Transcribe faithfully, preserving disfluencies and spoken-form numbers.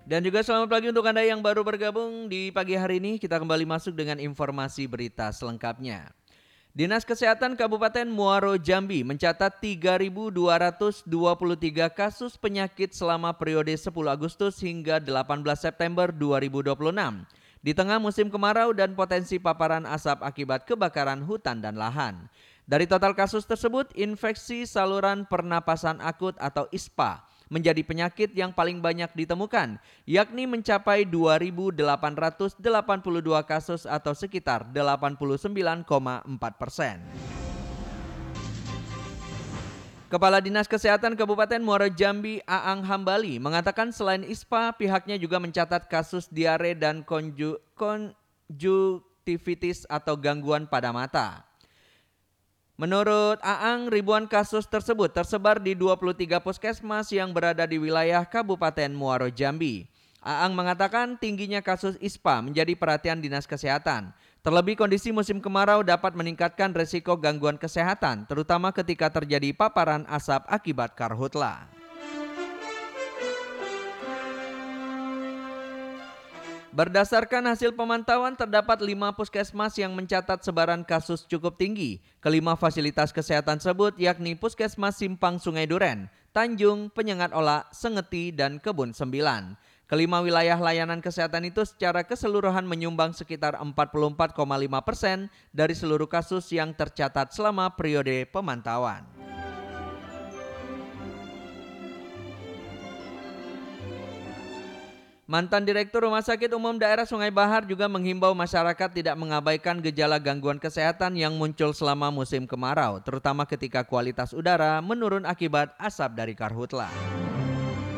Dan juga selamat pagi untuk Anda yang baru bergabung di pagi hari ini. Kita kembali masuk dengan informasi berita selengkapnya. Dinas Kesehatan Kabupaten Muaro Jambi mencatat tiga ribu dua ratus dua puluh tiga kasus penyakit selama periode sepuluh Agustus hingga delapan belas September dua ribu dua puluh enam. Di tengah musim kemarau dan potensi paparan asap akibat kebakaran hutan dan lahan. Dari total kasus tersebut, infeksi saluran pernapasan akut atau I S P A menjadi penyakit yang paling banyak ditemukan, yakni mencapai dua ribu delapan ratus delapan puluh dua kasus atau sekitar delapan puluh sembilan koma empat persen. Kepala Dinas Kesehatan Kabupaten Muaro Jambi Aang Hambali mengatakan selain I S P A, pihaknya juga mencatat kasus diare dan konju, konjuktivitis atau gangguan pada mata. Menurut Aang, ribuan kasus tersebut tersebar di dua puluh tiga puskesmas yang berada di wilayah Kabupaten Muaro Jambi. Aang mengatakan tingginya kasus I S P A menjadi perhatian Dinas Kesehatan. Terlebih kondisi musim kemarau dapat meningkatkan resiko gangguan kesehatan, terutama ketika terjadi paparan asap akibat karhutla. Berdasarkan hasil pemantauan, terdapat lima puskesmas yang mencatat sebaran kasus cukup tinggi. Kelima fasilitas kesehatan tersebut yakni Puskesmas Simpang Sungai Duren, Tanjung, Penyengat Ola, Sengeti, dan Kebun Sembilan. Kelima wilayah layanan kesehatan itu secara keseluruhan menyumbang sekitar empat puluh empat koma lima persen dari seluruh kasus yang tercatat selama periode pemantauan. Mantan Direktur Rumah Sakit Umum Daerah Sungai Bahar juga menghimbau masyarakat tidak mengabaikan gejala gangguan kesehatan yang muncul selama musim kemarau, terutama ketika kualitas udara menurun akibat asap dari karhutla.